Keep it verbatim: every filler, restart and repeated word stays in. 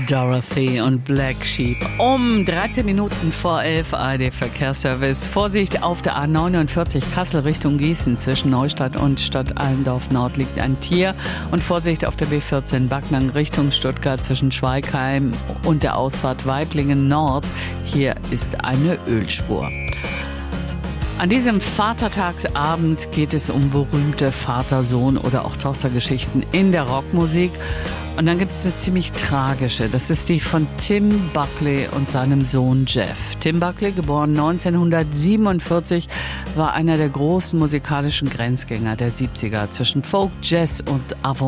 Dorothy und Black Sheep. Um dreizehn Minuten vor elf A R D Verkehrsservice. Vorsicht auf der A neunundvierzig Kassel Richtung Gießen. Zwischen Neustadt und Stadt Allendorf Nord liegt ein Tier. Und Vorsicht auf der B vierzehn Backnang Richtung Stuttgart zwischen Schweigheim und der Ausfahrt Weiblingen Nord. Hier ist eine Ölspur. An diesem Vatertagsabend geht es um berühmte Vater-Sohn- oder auch Tochtergeschichten in der Rockmusik. Und dann gibt es eine ziemlich tragische. Das ist die von Tim Buckley und seinem Sohn Jeff. Tim Buckley, geboren neunzehnhundertsiebenundvierzig, war einer der großen musikalischen Grenzgänger der siebziger zwischen Folk, Jazz und Avant.